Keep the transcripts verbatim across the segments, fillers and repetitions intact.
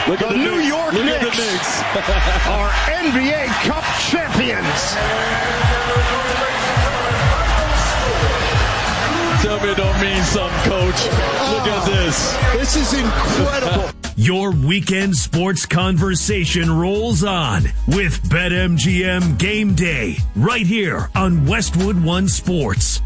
Look at the, the New Knicks. York Look Knicks, at the Knicks. are N B A Cup champions. Tell me it don't mean something, Coach. Look Oh, at this. This is incredible. Your weekend sports conversation rolls on with BetMGM Game Day right here on Westwood One Sports.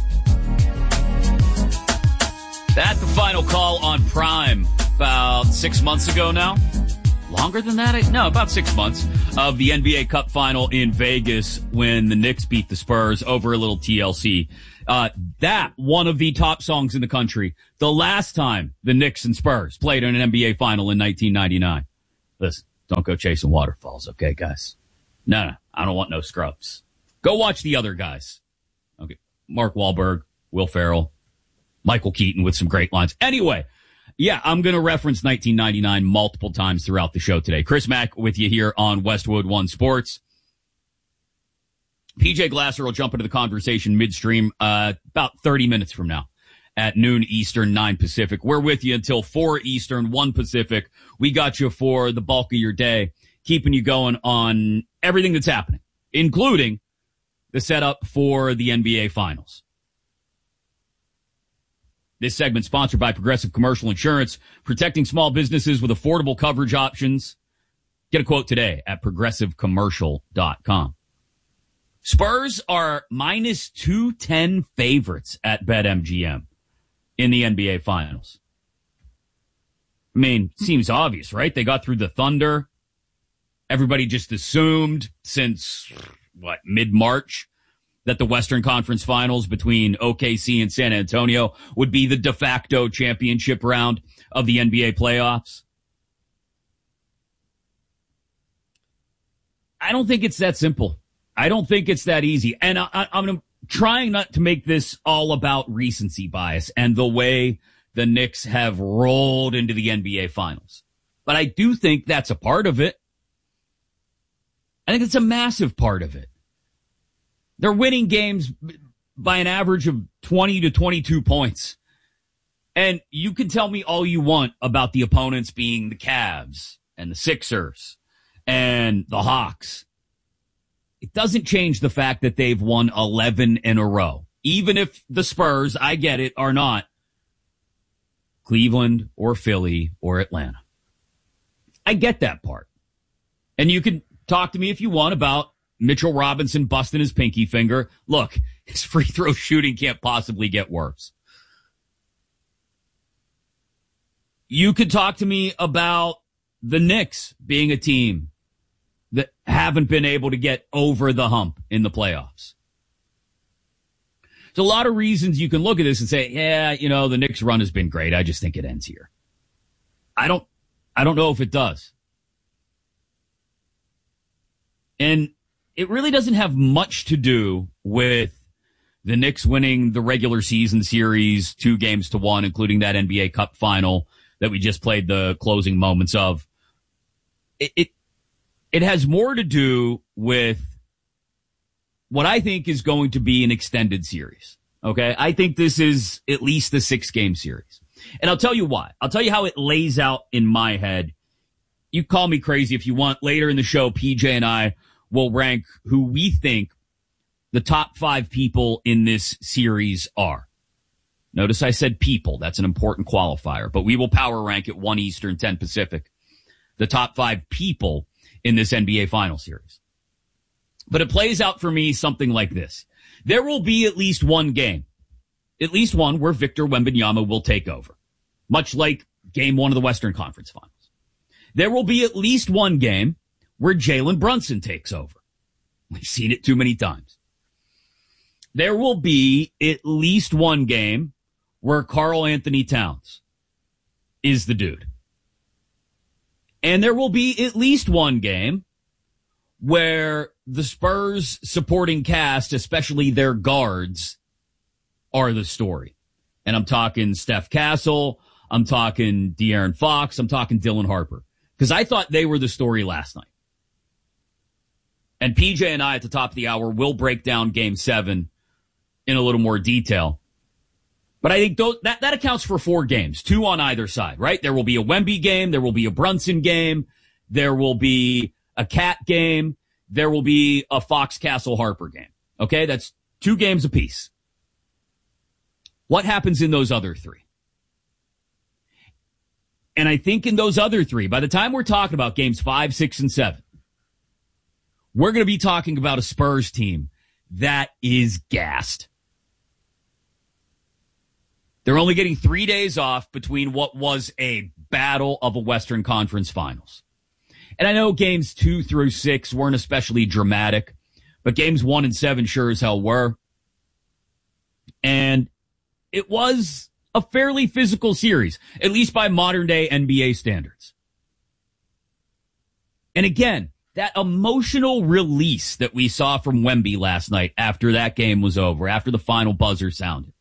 That's the final call on Prime about six months ago now. Longer than that? No, about six months of the N B A Cup final in Vegas when the Knicks beat the Spurs over a little T L C. Uh, that one of the top songs in the country. The last time the Knicks and Spurs played in an N B A final in nineteen ninety-nine. Listen, don't go chasing waterfalls, okay, guys? No, no, I don't want no scrubs. Go watch the other guys. Okay, Mark Wahlberg, Will Ferrell, Michael Keaton with some great lines. Anyway, yeah, I'm going to reference nineteen ninety-nine multiple times throughout the show today. Chris Mack with you here on Westwood One Sports. P J Glasser will jump into the conversation midstream uh about thirty minutes from now at noon Eastern, nine Pacific. We're with you until four Eastern, one Pacific. We got you for the bulk of your day, keeping you going on everything that's happening, including the setup for the N B A Finals. This segment sponsored by Progressive Commercial Insurance, protecting small businesses with affordable coverage options. Get a quote today at progressive commercial dot com. Spurs are minus two ten favorites at BetMGM in the N B A Finals. I mean, seems obvious, right? They got through the Thunder. Everybody just assumed since, what, mid-March that the Western Conference Finals between O K C and San Antonio would be the de facto championship round of the N B A playoffs. I don't think it's that simple. I don't think it's that easy. And I, I, I'm trying not to make this all about recency bias and the way the Knicks have rolled into the N B A Finals. But I do think that's a part of it. I think it's a massive part of it. They're winning games by an average of twenty to twenty-two points. And you can tell me all you want about the opponents being the Cavs and the Sixers and the Hawks. It doesn't change the fact that they've won eleven in a row. Even if the Spurs, I get it, are not Cleveland or Philly or Atlanta. I get that part. And you can talk to me if you want about Mitchell Robinson busting his pinky finger. Look, his free throw shooting can't possibly get worse. You could talk to me about the Knicks being a team that haven't been able to get over the hump in the playoffs. There's a lot of reasons you can look at this and say, yeah, you know, the Knicks run has been great. I just think it ends here. I don't, I don't know if it does. And it really doesn't have much to do with the Knicks winning the regular season series two games to one, including that N B A Cup final that we just played the closing moments of. It, it, It has more to do with what I think is going to be an extended series. Okay. I think this is at least the six game series. And I'll tell you why. I'll tell you how it lays out in my head. You call me crazy if you want. Later in the show, P J and I will rank who we think the top five people in this series are. Notice I said people. That's an important qualifier, but we will power rank at one Eastern, ten Pacific. The top five people in this N B A final series. But it plays out for me something like this. There will be at least one game, at least one where Victor Wembanyama will take over, much like game one of the Western Conference Finals. There will be at least one game where Jalen Brunson takes over. We've seen it too many times. There will be at least one game where Karl Anthony Towns is the dude. And there will be at least one game where the Spurs supporting cast, especially their guards, are the story. And I'm talking Steph Castle. I'm talking De'Aaron Fox. I'm talking Dylan Harper. Because I thought they were the story last night. And P J and I at the top of the hour will break down game seven in a little more detail. But I think those, that, that accounts for four games, two on either side, right? There will be a Wemby game. There will be a Brunson game. There will be a Cat game. There will be a Fox Castle Harper game. Okay. That's two games apiece. What happens in those other three? And I think in those other three, by the time we're talking about games five, six, and seven, we're going to be talking about a Spurs team that is gassed. They're only getting three days off between what was a battle of a Western Conference Finals. And I know games two through six weren't especially dramatic, but games one and seven sure as hell were. And it was a fairly physical series, at least by modern day N B A standards. And again, that emotional release that we saw from Wemby last night after that game was over, after the final buzzer sounded.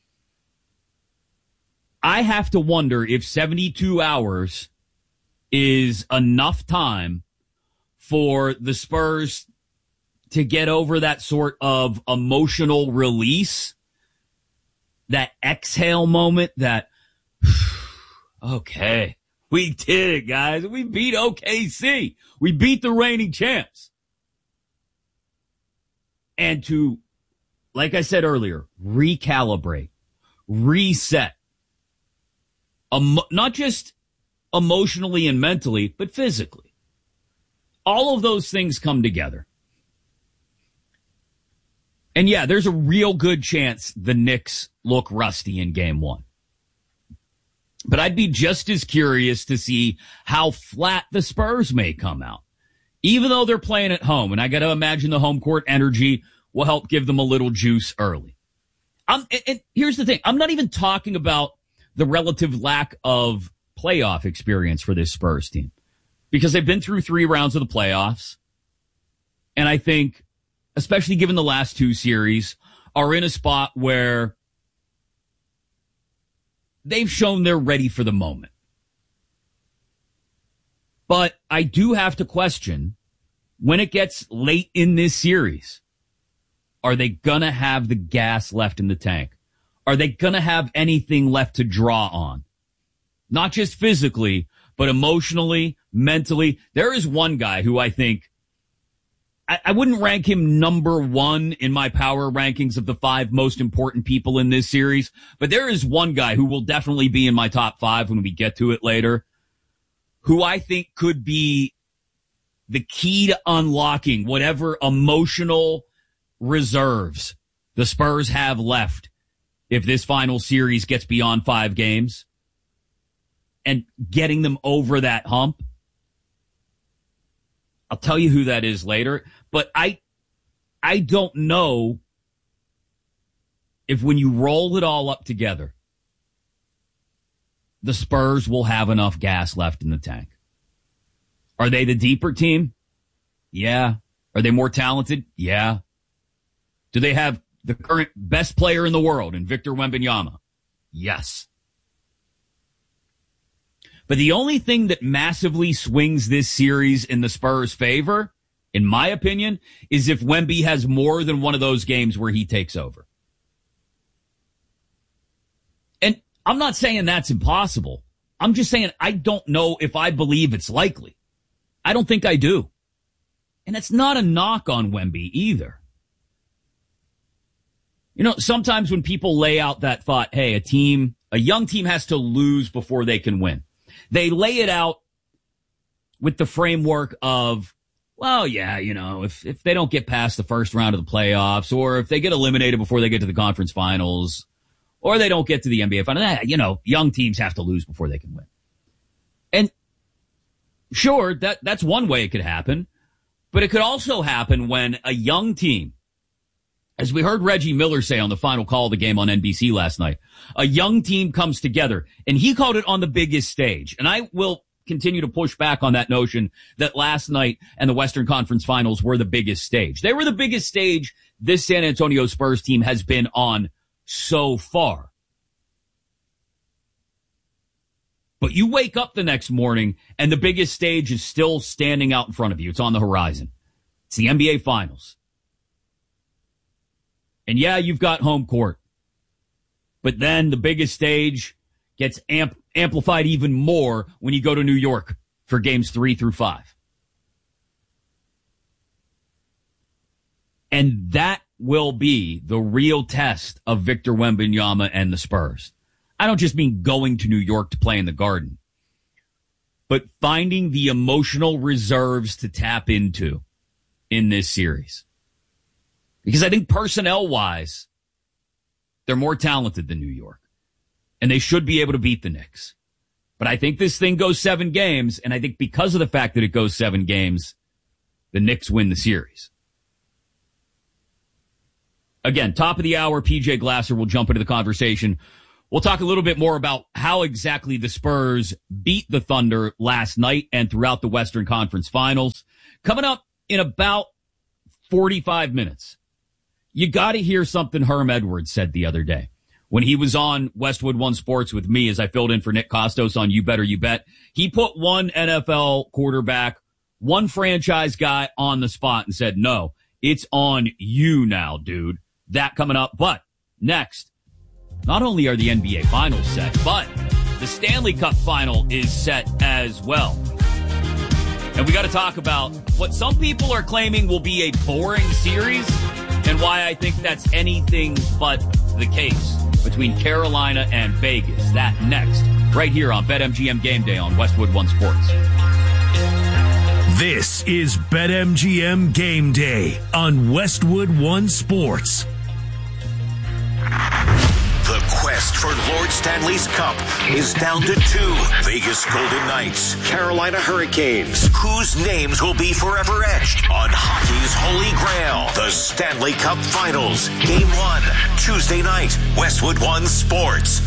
I have to wonder if seventy-two hours is enough time for the Spurs to get over that sort of emotional release, that exhale moment, that, okay, we did it, guys. We beat O K C. We beat the reigning champs. And to, like I said earlier, recalibrate, reset. Um, not just emotionally and mentally, but physically. All of those things come together. And yeah, there's a real good chance the Knicks look rusty in game one. But I'd be just as curious to see how flat the Spurs may come out, even though they're playing at home. And I got to imagine the home court energy will help give them a little juice early. I'm, and, and here's the thing. I'm not even talking about the relative lack of playoff experience for this Spurs team, because they've been through three rounds of the playoffs. And I think, especially given the last two series, are in a spot where they've shown they're ready for the moment. But I do have to question, when it gets late in this series, are they going to have the gas left in the tank? Are they going to have anything left to draw on? Not just physically, but emotionally, mentally. There is one guy who I think, I, I wouldn't rank him number one in my power rankings of the five most important people in this series, but there is one guy who will definitely be in my top five when we get to it later, who I think could be the key to unlocking whatever emotional reserves the Spurs have left if this final series gets beyond five games, and getting them over that hump. I'll tell you who that is later, but I, I don't know if when you roll it all up together, the Spurs will have enough gas left in the tank. Are they the deeper team? Yeah. Are they more talented? Yeah. Do they have the current best player in the world in Victor Wembanyama? Yes. But the only thing that massively swings this series in the Spurs' favor, in my opinion, is if Wemby has more than one of those games where he takes over. And I'm not saying that's impossible. I'm just saying I don't know if I believe it's likely. I don't think I do. And it's not a knock on Wemby either. You know, sometimes when people lay out that thought, hey, a team, a young team has to lose before they can win, they lay it out with the framework of, well, yeah, you know, if, if they don't get past the first round of the playoffs, or if they get eliminated before they get to the conference finals, or they don't get to the N B A finals, you know, young teams have to lose before they can win. And sure, that, that's one way it could happen, but it could also happen when a young team, as we heard Reggie Miller say on the final call of the game on N B C last night, a young team comes together, and he called it on the biggest stage. And I will continue to push back on that notion that last night and the Western Conference Finals were the biggest stage. They were the biggest stage this San Antonio Spurs team has been on so far. But you wake up the next morning, and the biggest stage is still standing out in front of you. It's on the horizon. It's the N B A Finals. And yeah, you've got home court. But then the biggest stage gets amp- amplified even more when you go to New York for games three through five. And that will be the real test of Victor Wembanyama and the Spurs. I don't just mean going to New York to play in the Garden, but finding the emotional reserves to tap into in this series. Because I think personnel-wise, they're more talented than New York. And they should be able to beat the Knicks. But I think this thing goes seven games, and I think because of the fact that it goes seven games, the Knicks win the series. Again, top of the hour, P J Glasser will jump into the conversation. We'll talk a little bit more about how exactly the Spurs beat the Thunder last night and throughout the Western Conference Finals. Coming up in about forty-five minutes. You got to hear something Herm Edwards said the other day when he was on Westwood One Sports with me as I filled in for Nick Kostos on You Better You Bet. He put one N F L quarterback, one franchise guy on the spot and said, no, it's on you now, dude. That coming up. But next, not only are the N B A Finals set, but the Stanley Cup Final is set as well. And we got to talk about what some people are claiming will be a boring series and why I think that's anything but the case between Carolina and Vegas. That next, right here on BetMGM Game Day on Westwood One Sports. This is BetMGM Game Day on Westwood One Sports. The quest for Lord Stanley's Cup is down to two. Vegas Golden Knights, Carolina Hurricanes. Whose names will be forever etched on hockey's holy grail? The Stanley Cup Finals. Game one, Tuesday night, Westwood One Sports.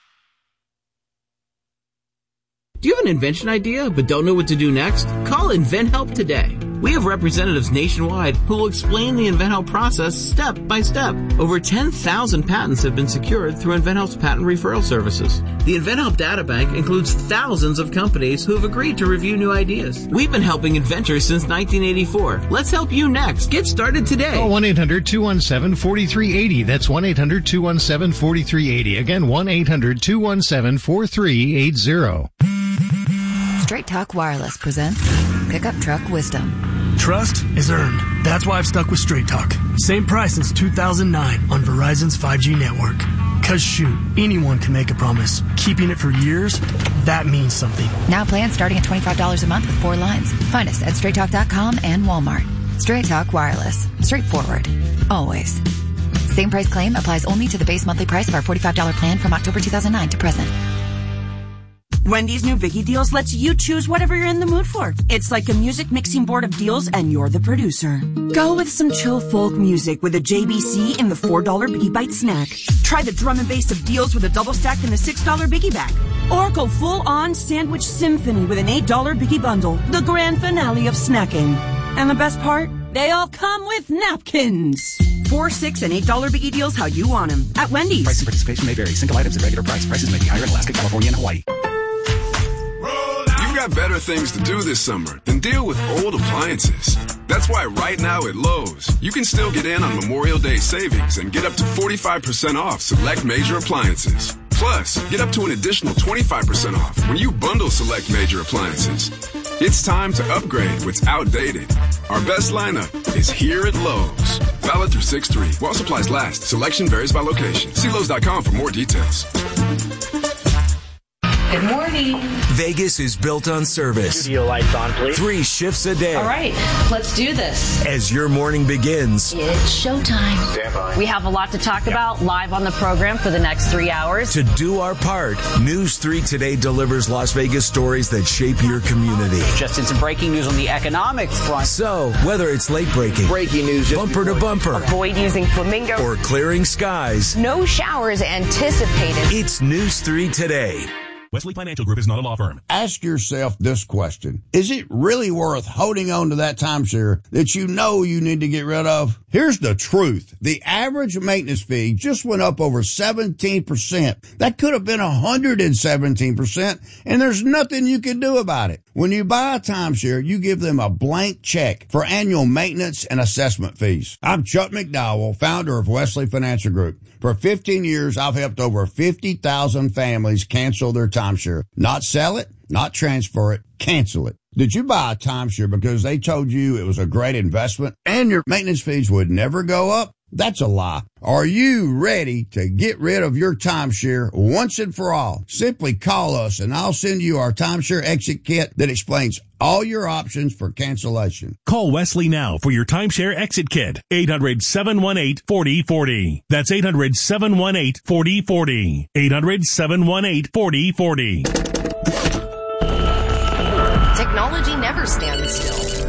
Do you have an invention idea but don't know what to do next? Call InventHelp today. We have representatives nationwide who will explain the InventHelp process step by step. Over ten thousand patents have been secured through InventHelp's patent referral services. The InventHelp data bank includes thousands of companies who have agreed to review new ideas. We've been helping inventors since nineteen eighty-four. Let's help you next. Get started today. Call one eight hundred two one seven four three eight zero. That's one eight hundred two one seven four three eight zero. Again, one eight hundred two one seven four three eight zero. Straight Talk Wireless presents Pickup Truck Wisdom. Trust is earned. That's why I've stuck with Straight Talk. Same price since two thousand nine on Verizon's five G network. Cause shoot, anyone can make a promise. Keeping it for years, that means something. Now plans starting at twenty-five dollars a month with four lines. Find us at straight talk dot com and Walmart. Straight Talk Wireless. Straightforward. Always. Same price claim applies only to the base monthly price of our forty-five dollars plan from October two thousand nine to present. Wendy's new Biggie Deals lets you choose whatever you're in the mood for. It's like a music mixing board of deals and you're the producer. Go with some chill folk music with a J B C in the four dollar Biggie Bite snack. Try the drum and bass of deals with a double stack in the six dollar Biggie bag. Or go full on sandwich symphony with an eight dollar Biggie bundle. The grand finale of snacking. And the best part? They all come with napkins. Four, six, and eight dollar Biggie Deals how you want them at Wendy's. Price and participation may vary. Single items at regular price. Prices may be higher in Alaska, California, and Hawaii. You've got better things to do this summer than deal with old appliances. That's why right now at Lowe's, you can still get in on Memorial Day savings and get up to forty-five percent off select major appliances. Plus, get up to an additional twenty-five percent off when you bundle select major appliances. It's time to upgrade what's outdated. Our best lineup is here at Lowe's. Valid through six three. While supplies last. Selection varies by location. See Lowe's dot com for more details. Good morning. Vegas is built on service. Studio lights on, please. Three shifts a day. All right, let's do this. As your morning begins, it's showtime. Stand by. We have a lot to talk yep. about live on the program for the next three hours. To do our part, News three Today delivers Las Vegas stories that shape your community. Just in some breaking news on the economic front. So, whether it's late breaking, breaking news, bumper to bumper, avoid using flamingo, or clearing skies, no showers anticipated. It's News three Today. Wesley Financial Group is not a law firm. Ask yourself this question. Is it really worth holding on to that timeshare that you know you need to get rid of? Here's the truth. The average maintenance fee just went up over seventeen percent. That could have been one hundred seventeen percent, and there's nothing you can do about it. When you buy a timeshare, you give them a blank check for annual maintenance and assessment fees. I'm Chuck McDowell, founder of Wesley Financial Group. For fifteen years, I've helped over fifty thousand families cancel their timeshare. Not sell it, not transfer it, cancel it. Did you buy a timeshare because they told you it was a great investment and your maintenance fees would never go up? That's a lie. Are you ready to get rid of your timeshare once and for all? Simply call us and I'll send you our timeshare exit kit that explains all your options for cancellation. Call Wesley now for your timeshare exit kit. eight hundred, seven one eight, four oh four oh. That's eight hundred, seven one eight, four oh four oh. eight hundred, seven one eight, four oh four oh. Technology never stands still.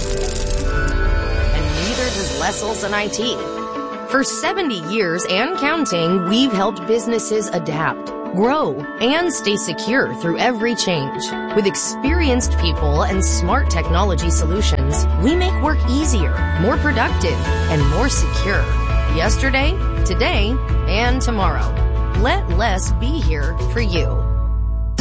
And neither does Les Olson I T. For seventy years and counting, we've helped businesses adapt, grow, and stay secure through every change. With experienced people and smart technology solutions, we make work easier, more productive, and more secure. Yesterday, today, and tomorrow. Let Les be here for you.